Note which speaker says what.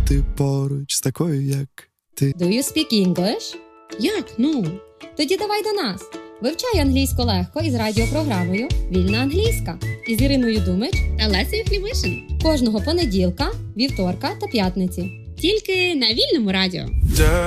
Speaker 1: бути поруч з такою, як ти.
Speaker 2: Do you speak English? Як? Ну? Тоді давай до нас. Вивчай англійську легко із радіопрограмою «Вільна англійська» із Іриною Думич
Speaker 3: та Лесею Хлівишин.
Speaker 2: кожного понеділка, вівторка та п'ятниці.
Speaker 3: Тільки на Вільному радіо.